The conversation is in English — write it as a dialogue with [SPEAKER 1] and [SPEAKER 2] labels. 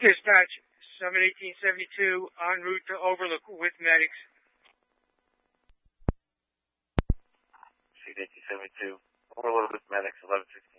[SPEAKER 1] Dispatch, Summit 1872, en route to Overlook with medics.
[SPEAKER 2] Summit 1872, Overlook with medics, 11:52.